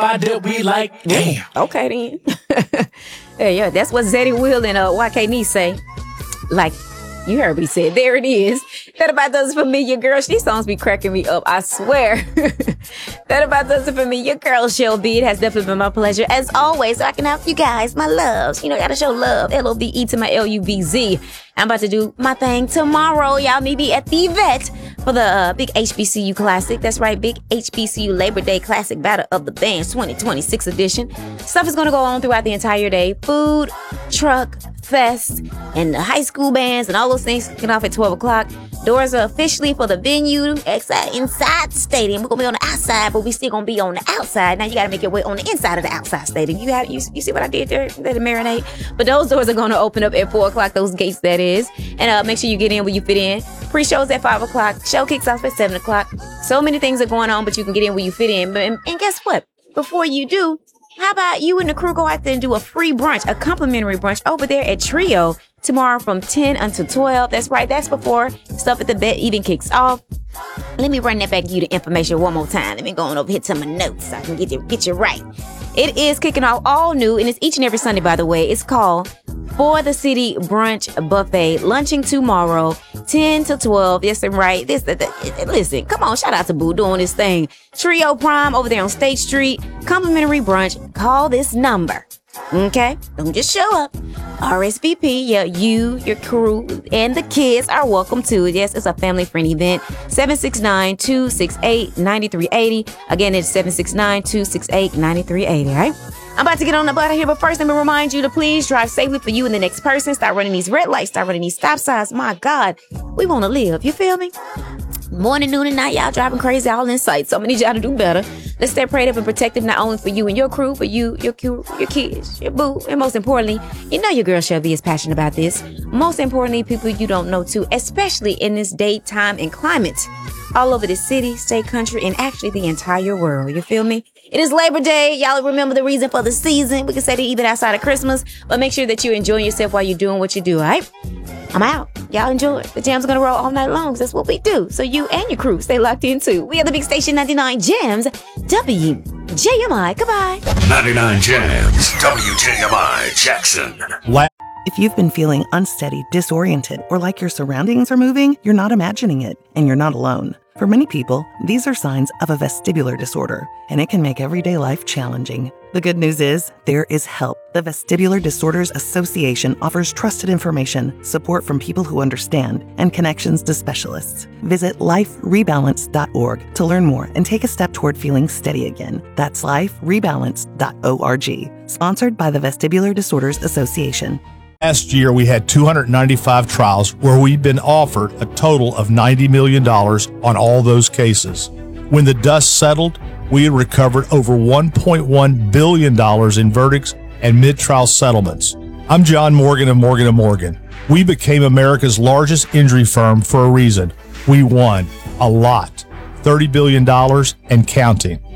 that we like. Damn. Okay, then. Yeah, that's what Zeddy Will and YK Nee say. Like, you heard what he said. There it is. That about does it for me, your girl. These songs be cracking me up, I swear. That about does it for me, your girl, Shelby. It has definitely been my pleasure, as always, so I can help you guys, my loves. You know, gotta show love. LOVE to my LUVZ. I'm about to do my thing tomorrow. Y'all meet me at the Vet for the big HBCU Classic. That's right, big HBCU Labor Day Classic Battle of the Bands 2026 edition. Stuff is gonna go on throughout the entire day. Food, truck, fest, and the high school bands and all those things kicking off at 12 o'clock. Doors are officially for the venue inside the stadium. We're gonna be on the outside, but we still gonna be on the outside. Now you gotta make your way on the inside of the outside stadium. You see what I did there? Let it marinate. But those doors are gonna open up at 4 o'clock, those gates that is. And make sure you get in where you fit in. Pre-show's at 5 o'clock. Show kicks off at 7 o'clock. So many things are going on, but you can get in where you fit in. And guess what? Before you do, how about you and the crew go out there and do a free brunch, a complimentary brunch over there at Trio tomorrow from 10 until 12. That's right. That's before Stuff at the Vet even kicks off. Let me run that back to you, the information one more time. Let me go on over here to my notes so I can get you right. It is kicking off all new, and it's each and every Sunday, by the way. It's called For the City Brunch Buffet, launching tomorrow, 10 to 12. Yes, I'm right. Listen, come on, shout out to Boo doing this thing. Trio Prime over there on State Street, complimentary brunch. Call this number. Okay? Don't just show up. RSVP, yeah, you, your crew, and the kids are welcome too. Yes, it's a family-friendly event. 769-268-9380. Again, it's 769-268-9380, right? I'm about to get on the butt here, but first let me remind you to please drive safely for you and the next person. Start running these red lights, start running these stop signs. My God, we want to live. You feel me? Morning, noon, and night, y'all driving crazy all in sight. So I need y'all to do better. Let's stay prayed up and protective, not only for you and your crew, but you, your kids, your boo, and most importantly, you know your girl Shelby is passionate about this. Most importantly, people you don't know too, especially in this day, time, and climate. All over the city, state, country, and actually the entire world. You feel me? It is Labor Day. Y'all remember the reason for the season. We can say that even outside of Christmas, but make sure that you're enjoying yourself while you're doing what you do, all right? I'm out. Y'all enjoy. The jam's gonna roll all night long. That's what we do. So you and your crew stay locked in too. We are the big station 99 Jams, WJMI. Goodbye. 99 Jams, WJMI Jackson. If you've been feeling unsteady, disoriented, or like your surroundings are moving, you're not imagining it, and you're not alone. For many people, these are signs of a vestibular disorder, and it can make everyday life challenging. The good news is, there is help. The Vestibular Disorders Association offers trusted information, support from people who understand, and connections to specialists. Visit liferebalance.org to learn more and take a step toward feeling steady again. That's liferebalance.org. Sponsored by the Vestibular Disorders Association. Last year, we had 295 trials where we've been offered a total of $90 million on all those cases. When the dust settled, we had recovered over $1.1 billion in verdicts and mid-trial settlements. I'm John Morgan of Morgan & Morgan. We became America's largest injury firm for a reason. We won a lot, $30 billion and counting.